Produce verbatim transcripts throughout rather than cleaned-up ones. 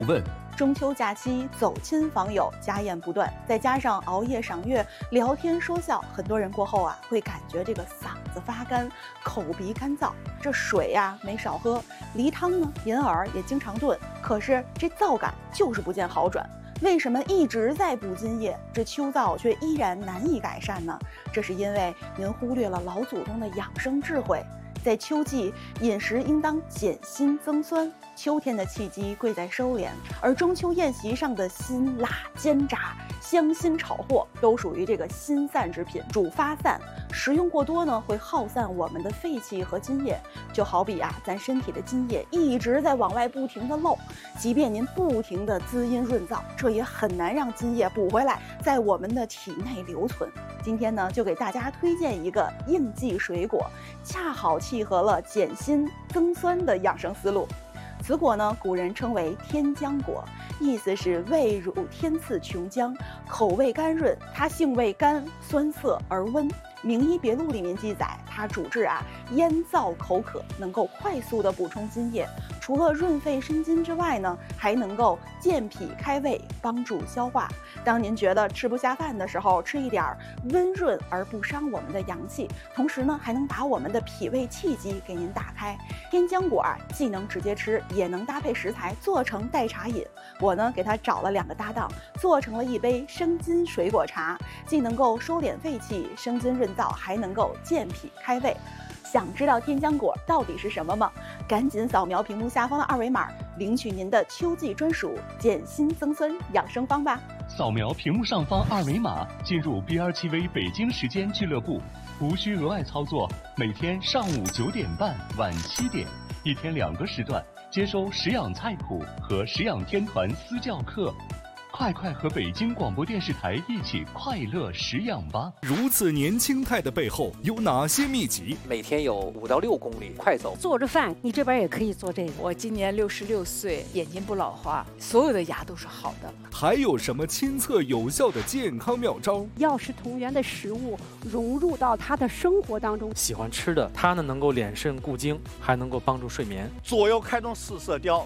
问。 中秋假期走亲访友，家宴不断，再加上熬夜赏月、聊天说笑，很多人过后啊会感觉这个嗓子发干、口鼻干燥。这水呀、啊、没少喝，梨汤呢银耳也经常炖，可是这燥感就是不见好转。为什么一直在补津液，这秋燥却依然难以改善呢？这是因为您忽略了老祖宗的养生智慧。在秋季，饮食应当减辛增酸。秋天的气机贵在收敛，而中秋宴席上的辛辣煎炸、香辛炒货都属于这个辛散之品，主发散。食用过多呢，会耗散我们的肺气和津液。就好比啊，咱身体的津液一直在往外不停的漏，即便您不停的滋阴润燥，这也很难让津液补回来，在我们的体内留存。今天呢，就给大家推荐一个应季水果，恰好契合了减辛增酸的养生思路。此果呢，古人称为天浆果，意思是味乳天赐琼浆，口味甘润。它性味甘，酸涩而温。《名医别录》里面记载，它主治啊咽燥口渴，能够快速的补充津液。除了润肺生津之外呢，还能够健脾开胃，帮助消化。当您觉得吃不下饭的时候，吃一点温润而不伤我们的阳气，同时呢，还能把我们的脾胃气机给您打开。天浆果啊，既能直接吃，也能搭配食材做成代茶饮。我呢，给它找了两个搭档，做成了一杯生津水果茶，既能够收敛肺气、生津润燥，还能够健脾开胃。想知道天浆果到底是什么吗？赶紧扫描屏幕下方的二维码，领取您的秋季专属减辛增酸养生方吧。 扫描屏幕上方二维码，进入 B R 七 V 北京时间俱乐部，无需额外操作。每天上午九点半、晚七点，一天两个时段，接收食养菜谱和食养天团私教课。快快和北京广播电视台一起快乐食养吧！ 如此年轻态的背后有哪些秘籍？ 每天有五到六公里快走。 做着饭，你这边也可以做这个。 我今年六十六岁，眼睛不老花，所有的牙都是好的。 还有什么亲测有效的健康妙招？ 药食同源的食物融入到他的生活当中。 喜欢吃的，它呢能够敛肾固精，还能够帮助睡眠。 左右开动四色雕。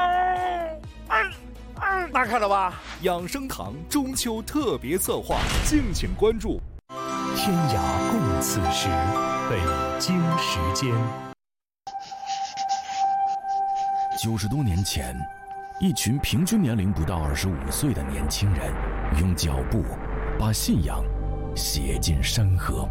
那看了吧？ 养生堂中秋特别策划，敬请关注。 天涯共此时，北京时间。 九十多年前，一群平均年龄不到二十五岁的年轻人，用脚步把信仰写进山河。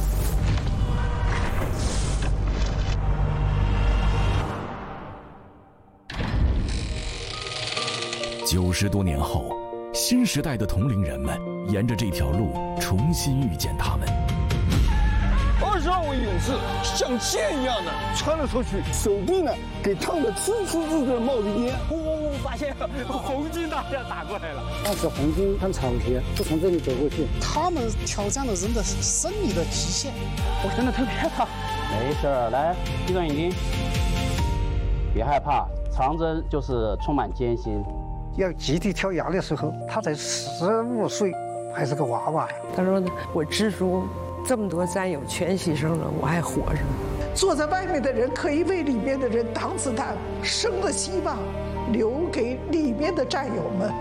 九十多年后，新时代的同龄人们沿着这条路重新遇见他们。 二十二位勇士像箭一样的穿了出去，手臂呢给烫得呲呲呲的冒着烟。 呼，发现红军大将打过来了。 当时红军很草皮，就从这里走过去。 他们挑战了人的生理的极限， 我真的特别害怕。 没事儿，来闭上眼睛，别害怕。长征就是充满艰辛。 要集体跳崖的时候，他才十五岁，还是个娃娃呀。 他说：“我支书这么多战友全牺牲了，我还活着。” 坐在外面的人可以为里面的人挡子弹，生的希望留给里面的战友们。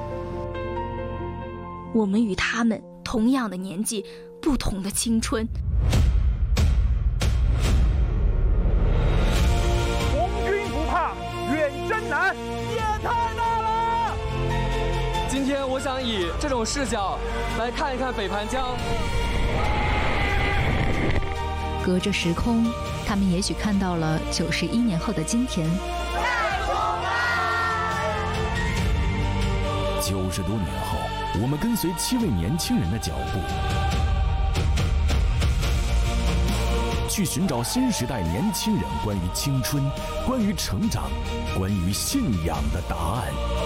我们与他们同样的年纪，不同的青春。 红军不怕远征难，夜太大了。 今天我想以这种视角来看一看北盘江。 隔着时空，他们也许看到了九十一年后的今天。 九十多年后，我们跟随七位年轻人的脚步，去寻找新时代年轻人关于青春、关于成长、关于信仰的答案。